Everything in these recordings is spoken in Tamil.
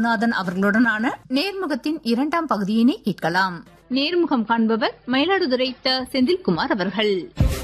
குருநாதன் அவர்களுடனான நேர்முகத்தின் 2ஆம் பகுதியினை கேட்கலாம். நேர்முகம் காண்பவர் மயிலாடுதுறை செந்தில்குமார் அவர்கள்.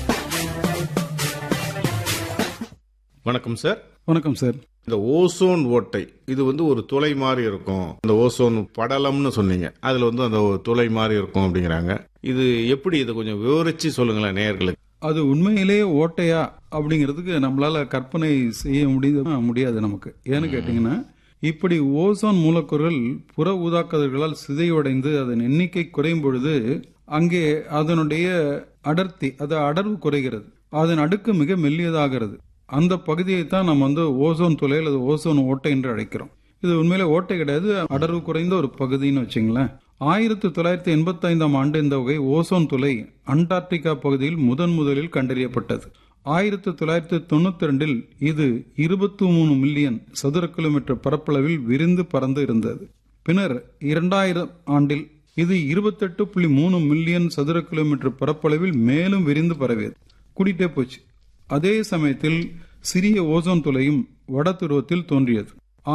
வணக்கம் சார். வணக்கம் சார். இந்த ஓசோன் ஓட்டை இது ஒரு துளை மாதிரி இருக்கும். இந்த ஓசோன் படலம்னு சொன்னீங்க, அதுல அந்த துளை மாதிரி இருக்கும் அப்படிங்கிறாங்க. இது எப்படி, இதை கொஞ்சம் விவரிச்சு சொல்லுங்களேன் நேயர்களுக்கு. அது உண்மையிலேயே ஓட்டையா அப்படிங்கிறதுக்கு நம்மளால கற்பனை செய்ய முடியாது நமக்கு. ஏன்னு கேட்டீங்கன்னா, இப்படி ஓசோன் மூலக்கூறுகள் புற ஊதாக்கதிர்களால் சிதைவடைந்து அதன் எண்ணிக்கை குறையும் பொழுது அங்கே அதனுடைய அடர்த்தி, அடர்வு குறைகிறது, அதன் அடுக்கு மிக மெல்லியதாகிறது. அந்த பகுதியை தான் நம்ம ஓசோன் துளை அல்லது ஓசோன் ஓட்டை என்று அழைக்கிறோம். இது உண்மையிலே ஓட்டை கிடையாது, அடர்வு குறைந்த ஒரு பகுதின்னு வச்சுங்களேன். 1985ஆம் ஆண்டு இந்த வகை ஓசோன் துளை அண்டார்டிகா பகுதியில் முதலில் கண்டறியப்பட்டது. 1992இல் இது 23 மில்லியன் சதுர கிலோமீட்டர் பரப்பளவில் விரிந்து பறந்து இருந்தது. பின்னர் 2000 ஆண்டில் இது 28.3 மில்லியன் சதுர கிலோமீட்டர் பரப்பளவில் மேலும் விரிந்து பரவியது, கூடிட்டே போச்சு. அதே சமயத்தில் சிறிய ஓசோன் துளையும் வட துருவத்தில் தோன்றியது.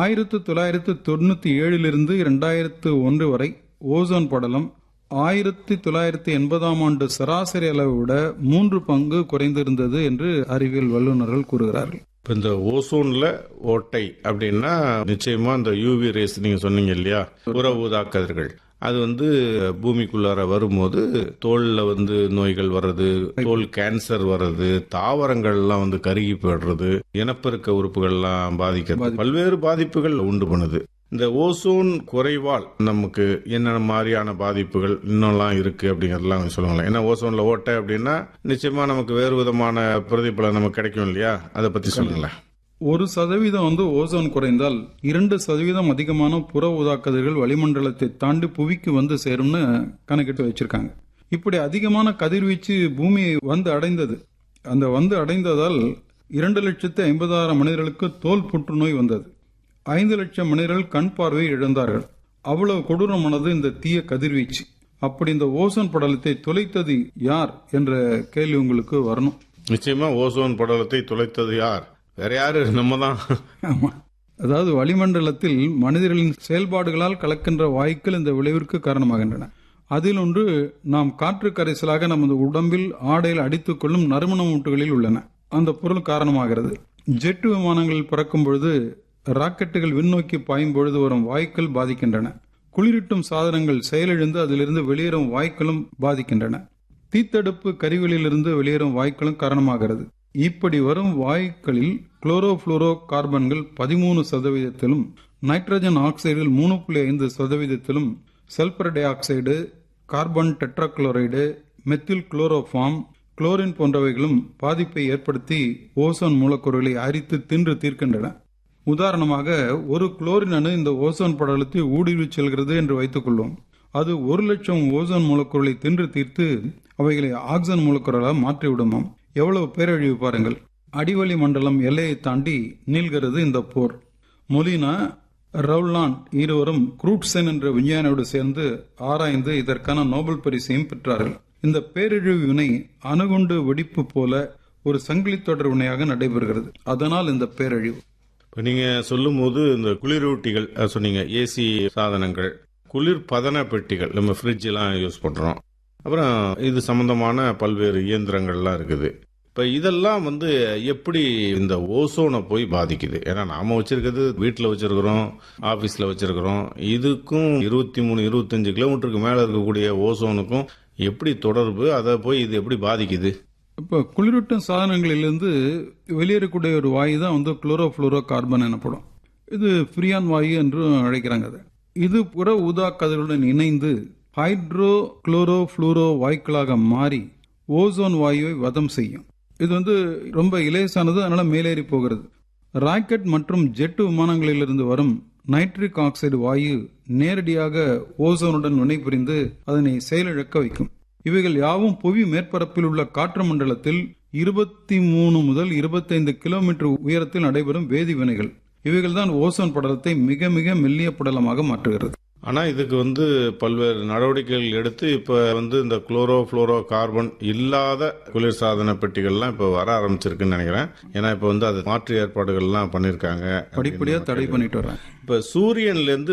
1997 2001 வரை ஓசோன் படலம் 1980ஆம் ஆண்டு சராசரி அளவை விட 3 பங்கு குறைந்திருந்தது என்று அறிவியல் வல்லுநர்கள் கூறுகிறார்கள். இந்த ஓசோன்ல ஓட்டை அப்படின்னா நிச்சயமா இந்த யூவி ரேஸ் நீங்க சொன்னீங்க இல்லையா, புற ஊதாக்கதிர்கள், அது பூமிக்குள்ளார வரும்போது தோல்ல நோய்கள் வர்றது, தோல் கேன்சர் வர்றது, தாவரங்கள்லாம் கருகி போயிடுறது, இனப்பெருக்க உறுப்புகள்லாம் பாதிக்கிறது, பல்வேறு பாதிப்புகள் உண்டு பண்ணுது. இந்த ஓசோன் குறைவால் நமக்கு என்ன மாதிரியான பாதிப்புகள் இன்னும்லாம் இருக்கு அப்படிங்கறதெல்லாம் சொல்லுங்களேன். ஏன்னா ஓசோன்ல ஓட்டை அப்படின்னா நிச்சயமா நமக்கு வேறு விதமான பிரதிபலன் நமக்கு கிடைக்கும் இல்லையா, அதை பத்தி சொல்லுங்களேன். 1% ஓசோன் குறைந்தால் 2% அதிகமான புற ஊதாக்கதிர்கள் வளிமண்டலத்தை தாண்டி புவிக்கு சேரும்னு கணக்கிட்டு வச்சிருக்காங்க. இப்படி அதிகமான கதிர்வீச்சு பூமியை அடைந்தது. அந்த அடைந்ததால் 2,50,000 மனிதர்களுக்கு தோல் புற்றுநோய் வந்தது. 5 லட்சம் மனிதர்கள் கண் பார்வையை இழந்தார்கள். அவ்வளவு கொடூரமானது இந்த தீய கதிர்வீச்சு. அப்படி இந்த ஓசோன் படலத்தை துளைத்தது யார் என்ற கேள்வி உங்களுக்கு வரணும். நிச்சயமா ஓசோன் படலத்தை துளைத்தது யார்? வேற யாரு, நம்ம தான். ஆமா, அதாவது வளிமண்டலத்தில் மனிதர்களின் செயல்பாடுகளால் கலக்கின்ற வாயுக்கள் இந்த விளைவிற்கு காரணமாகின்றன. அதில் ஒன்று நாம் காற்று கரைசலாக நமது உடம்பில் ஆடையில் அடித்துக் கொள்ளும் நறுமண மூட்டுகளில் உள்ளன. அந்த பொருள் காரணமாகிறது. ஜெட் விமானங்களில் பறக்கும் பொழுது, ராக்கெட்டுகள் விண்ணோக்கி பாயும் பொழுது வரும் வாயுக்கள் பாதிக்கின்றன. குளிரூட்டும் சாதனங்கள் செயலிழந்து அதிலிருந்து வெளியேறும் வாயுக்களும் பாதிக்கின்றன. தீத்தடுப்பு கருவிகளிலிருந்து வெளியேறும் வாயுக்களும் காரணமாகிறது. இப்படி வரும் வாயுக்களில் குளோரோபுளோரோ கார்பன்கள் 13%, நைட்ரஜன் ஆக்சைடுகள் 3.5%, sulphur di oxide, carbon tetrachloride, methyl chloroform, chlorine போன்றவைகளும் பாதிப்பை ஏற்படுத்தி ஓசோன் மூலக்கூறுகளை அரித்து தின்று தீர்க்கின்றன. உதாரணமாக, ஒரு குளோரின் அணு இந்த ஓசோன் படலத்தை ஊடுருவி செல்கிறது என்று வைத்துக் கொள்வோம். அது 1,00,000 ஓசோன் மூலக்கூறுகளை தின்று தீர்த்து அவைகளை ஆக்சிஜன் மூலக்கூறுகளாக மாற்றிவிடுமாம். எவ்வளவு பேரழிவு பாருங்கள். அடிவளி மண்டலம் எல்லையை தாண்டி நீள்கிறது இந்த போர். மொலினா, ரவுலாண்ட் இருவரும் குரூட்சென் என்ற விஞ்ஞானியோடு சேர்ந்து ஆராய்ந்து இதற்கான நோபல் பரிசையும் பெற்றார்கள். இந்த பேரழிவு வினை அணுகுண்டு வெடிப்பு போல ஒரு சங்கிலி தொடர் வினையாக நடைபெறுகிறது. அதனால் இந்த பேரழிவு. நீங்க சொல்லும் போது இந்த குளிரூட்டிகள் சொன்னீங்க, ஏசி சாதனங்கள், குளிர் பதன பெட்டிகள், நம்ம ஃப்ரிட்ஜ் எல்லாம் யூஸ் பண்றோம். அப்புறம் இது சம்பந்தமான பல்வேறு இயந்திரங்கள்லாம் இருக்குது. இப்ப இதெல்லாம் எப்படி இந்த ஓசோனை போய் பாதிக்குது? ஏன்னா நாம வச்சிருக்கிறது வீட்டுல வச்சிருக்கிறோம், ஆபீஸ்ல வச்சிருக்கிறோம். இதுக்கும் 23-25 கிலோமீட்டருக்கு மேல இருக்கக்கூடிய ஓசோனுக்கும் எப்படி தொடர்பு? அதை போய் இது எப்படி பாதிக்குது? இப்போ குளிரூட்டும் சாதனங்களிலிருந்து வெளியேறக்கூடிய ஒரு வாயு தான் குளோரோபுளோரோ கார்பன் எனப்படும். இது ஃப்ரியான் வாயு என்று அழைக்கிறாங்க. இது புற ஊதா கதிர்களுடன் இணைந்து ஹைட்ரோ குளோரோபுளோரோ வாயுக்களாக மாறி ஓசோன் வாயுவை வதம் செய்யும். இது ரொம்ப இலேசானது, அதனால மேலேறி போகிறது. ராக்கெட் மற்றும் ஜெட் விமானங்களிலிருந்து வரும் நைட்ரிக் ஆக்சைடு வாயு நேரடியாக ஓசோனுடன் வினைபுரிந்து அதனை செயலிழக்க வைக்கும். இவைகள் யாவும் புவி மேற்பரப்பில் உள்ள காற்று மண்டலத்தில் 23 முதல் 25 கிலோமீட்டர் உயரத்தில் நடைபெறும் வேதிவினைகள். இவைகள் தான் ஓசோன் படலத்தை மிக மிக மெல்லிய படலமாக மாற்றுகிறது. ஆனா இதுக்கு பல்வேறு நடவடிக்கைகள் எடுத்து இப்ப இந்த குளோரோ புளோரோ கார்பன் இல்லாத குளிர்சாதன பெட்டிகள்லாம் இப்ப வர ஆரம்பிச்சிருக்குன்னு நினைக்கிறேன். ஏன்னா இப்ப அது மாற்று ஏற்பாடுகள்லாம் பண்ணிருக்காங்க, படிப்படியா தடை பண்ணிட்டு வர்றாங்க. இப்ப சூரியன்ல இருந்து